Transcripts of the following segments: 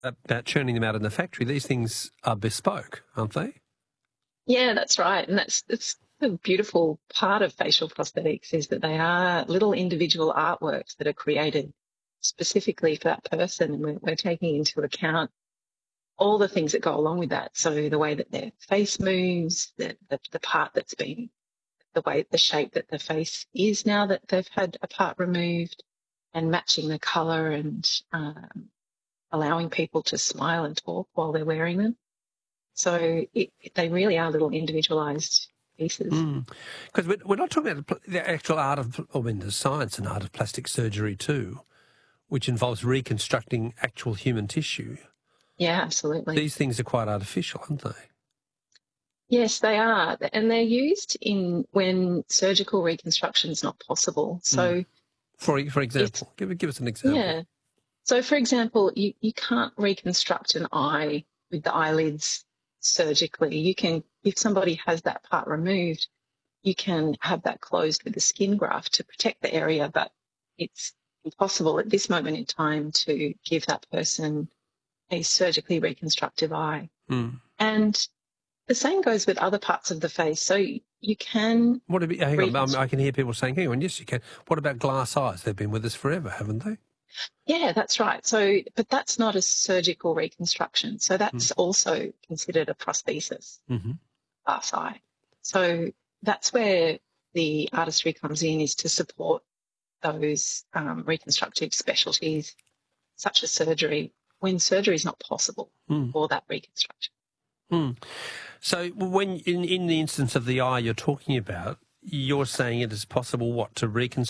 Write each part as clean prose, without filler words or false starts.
about churning them out in the factory. These things are bespoke, aren't they? Yeah, that's right. And it's the beautiful part of facial prosthetics is that they are little individual artworks that are created specifically for that person. And we're taking into account all the things that go along with that. So the way that their face moves, the part that's been, the shape that the face is now that they've had a part removed, and matching the colour and allowing people to smile and talk while they're wearing them. So they really are little individualised pieces. Because we're not talking about the actual art of, there's science and art of plastic surgery too, which involves reconstructing actual human tissue. Yeah, absolutely. These things are quite artificial, aren't they? Yes, they are. And they're used when surgical reconstruction is not possible. So, for example, give us an example. Yeah. So, for example, you can't reconstruct an eye with the eyelids surgically. You can, if somebody has that part removed, you can have that closed with a skin graft to protect the area, but it's impossible at this moment in time to give that person a surgically reconstructive eye. And the same goes with other parts of the face. So you can... Hang on, I can hear people saying, hang on, yes, you can. What about glass eyes? They've been with us forever, haven't they? Yeah, that's right. So, but that's not a surgical reconstruction. So that's also considered a prosthesis, glass eye. So that's where the artistry comes in, is to support those reconstructive specialties such as surgery when surgery is not possible for that reconstruction. So when in the instance of the eye you're talking about, you're saying it is possible, to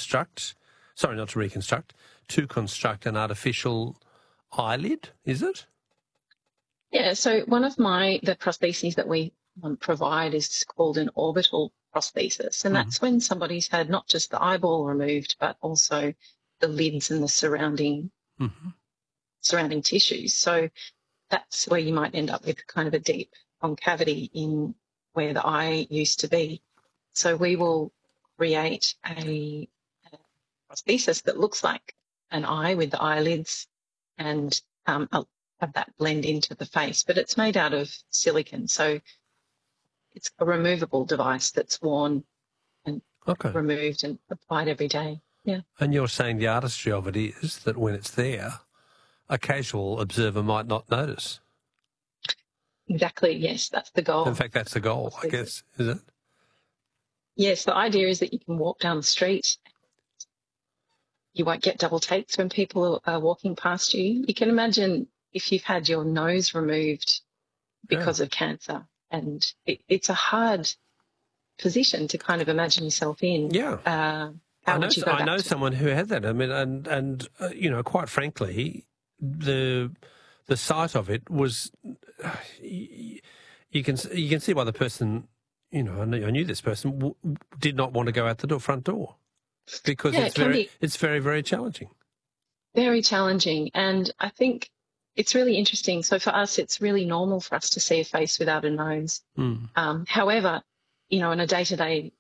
construct an artificial eyelid, is it? Yeah, so one of the prostheses that we provide is called an orbital prosthesis, and that's when somebody's had not just the eyeball removed, but also the lids and the surrounding tissues. So that's where you might end up with kind of a deep concavity in where the eye used to be. So we will create a prosthesis that looks like an eye with the eyelids and have that blend into the face, but it's made out of silicone. So it's a removable device that's worn and removed and applied every day. Yeah. And you're saying the artistry of it is that when it's there, a casual observer might not notice. Exactly, yes, that's the goal. In fact, that's the goal, I guess, is it? Yes, the idea is that you can walk down the street. You won't get double takes when people are walking past you. You can imagine if you've had your nose removed because of cancer, and it's a hard position to kind of imagine yourself in. Yeah. I know someone who had that. I mean, and quite frankly, the sight of it was, you can see why the person, I knew this person did not want to go out the front door, because it's very, very challenging. Very challenging, and I think it's really interesting. So for us, it's really normal for us to see a face without a nose. However, in a day-to-day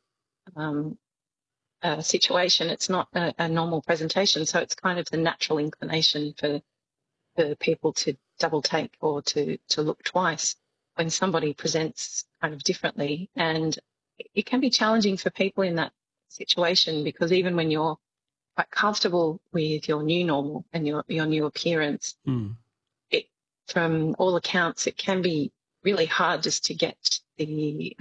situation, it's not a normal presentation. So it's kind of the natural inclination for people to double take or to look twice when somebody presents kind of differently. And it can be challenging for people in that situation, because even when you're quite comfortable with your new normal and your new appearance, from all accounts, it can be really hard just to get the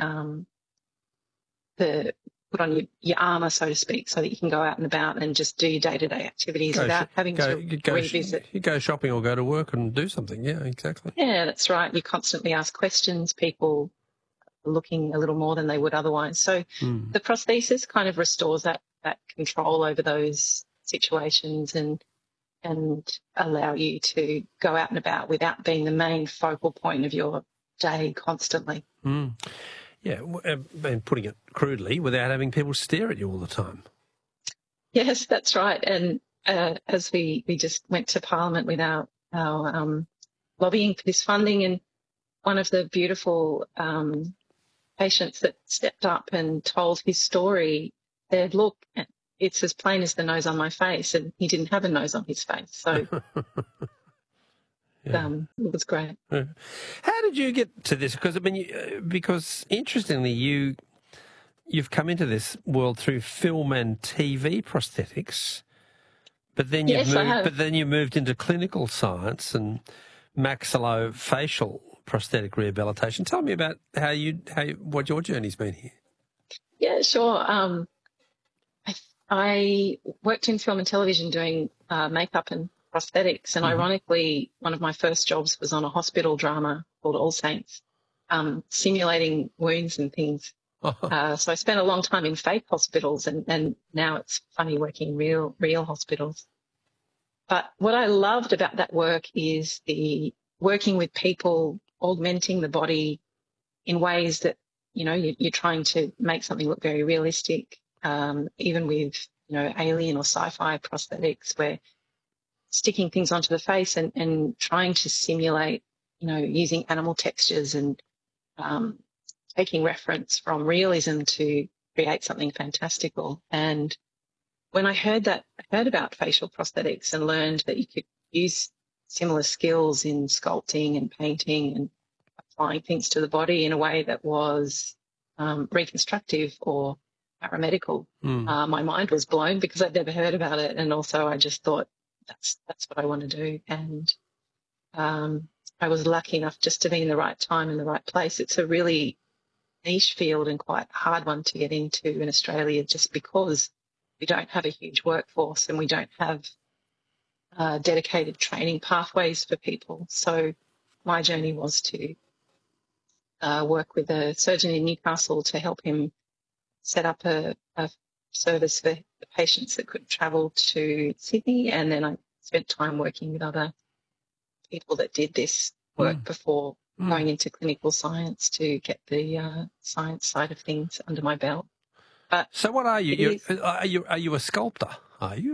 put on your armour, so to speak, so that you can go out and about and just do your day-to-day activities without having to revisit. You go shopping or go to work and do something. Yeah, exactly. Yeah, that's right. You constantly ask questions. People are looking a little more than they would otherwise. So the prosthesis kind of restores that control over those situations and allow you to go out and about without being the main focal point of your day constantly. Yeah, and putting it crudely, without having people stare at you all the time. Yes, that's right. And as we just went to Parliament with our lobbying for this funding, and one of the beautiful patients that stepped up and told his story said, look, it's as plain as the nose on my face, and he didn't have a nose on his face. So it was great. Yeah. How did you get to this? Because I mean, because interestingly, you've come into this world through film and TV prosthetics, but then Yes, I have. But then you moved into clinical science and maxillofacial prosthetic rehabilitation. Tell me about what your journey's been here. Yeah, sure. I worked in film and television doing makeup and prosthetics, and ironically, one of my first jobs was on a hospital drama called All Saints, simulating wounds and things. So I spent a long time in fake hospitals, and now it's funny working in real hospitals. But what I loved about that work is the working with people, augmenting the body in ways that, you're trying to make something look very realistic, even with, alien or sci-fi prosthetics, where sticking things onto the face and trying to simulate, using animal textures and taking reference from realism to create something fantastical. And when I heard about facial prosthetics and learned that you could use similar skills in sculpting and painting and applying things to the body in a way that was reconstructive or paramedical, my mind was blown because I'd never heard about it. And also I just thought, that's what I want to do. And I was lucky enough just to be in the right time in the right place. It's a really niche field and quite a hard one to get into in Australia, just because we don't have a huge workforce and we don't have dedicated training pathways for people. So my journey was to work with a surgeon in Newcastle to help him set up a service for the patients that couldn't travel to Sydney. And then I spent time working with other people that did this work before going into clinical science to get the science side of things under my belt. But so what are you? Are you a sculptor? Are you?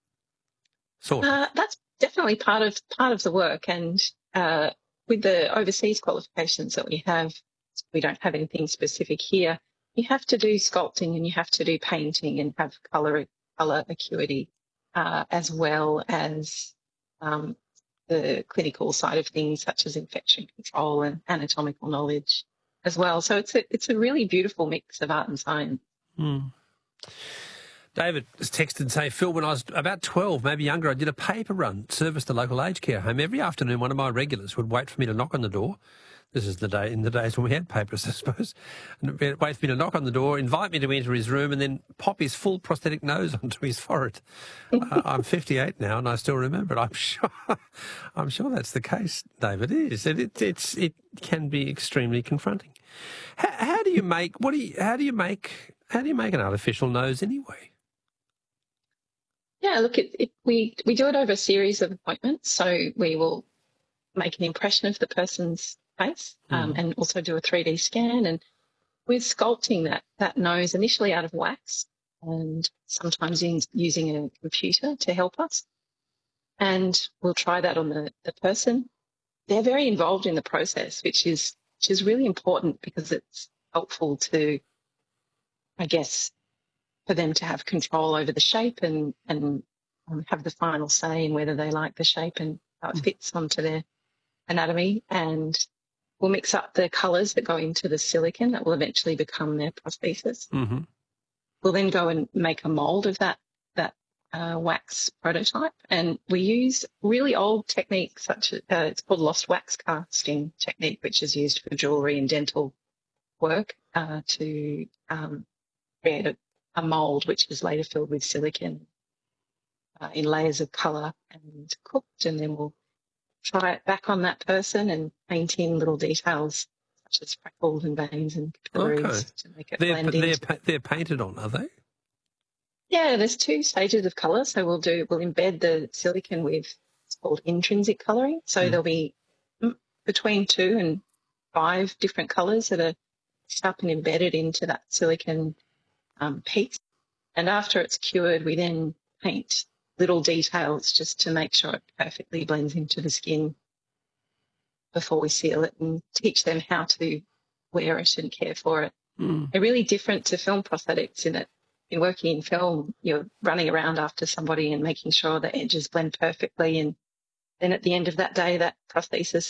Sort of. That's definitely part of the work. And with the overseas qualifications that we have, we don't have anything specific here. You have to do sculpting and you have to do painting and have color acuity, as well as the clinical side of things, such as infection control and anatomical knowledge as well. So it's a really beautiful mix of art and science. David has texted and say, Phil, when I was about 12, maybe younger, I did a paper run, serviced a local aged care home. Every afternoon, one of my regulars would wait for me to knock on the door. This is in the days when we had papers, I suppose. And wait for me to knock on the door, invite me to enter his room, and then pop his full prosthetic nose onto his forehead. I'm 58 now, and I still remember it. I'm sure that's the case, David. It is. It can be extremely confronting. How do you make an artificial nose anyway? Yeah, look, we do it over a series of appointments. So we will make an impression of the person's face and also do a 3D scan. And we're sculpting that nose initially out of wax and sometimes using a computer to help us. And we'll try that on the person. They're very involved in the process, which is really important because it's helpful to, I guess, for them to have control over the shape and have the final say in whether they like the shape and how it fits onto their anatomy. And we'll mix up the colours that go into the silicone that will eventually become their prosthesis. We'll then go and make a mould of that wax prototype. And we use really old techniques such as, it's called lost wax casting technique, which is used for jewellery and dental work to create a mould which is later filled with silicone in layers of colour and cooked, and then we'll try it back on that person and paint in little details such as freckles and veins and capillaries to make it blend in. They're painted on, are they? Yeah, there's 2 stages of colour. So we'll embed the silicone with, it's called intrinsic colouring. So there'll be between 2 and 5 different colours that are mixed up and embedded into that silicone piece. And after it's cured, we then paint little details just to make sure it perfectly blends into the skin before we seal it and teach them how to wear it and care for it. They're really different to film prosthetics in that in working in film, you're running around after somebody and making sure the edges blend perfectly and then at the end of that day, that prosthesis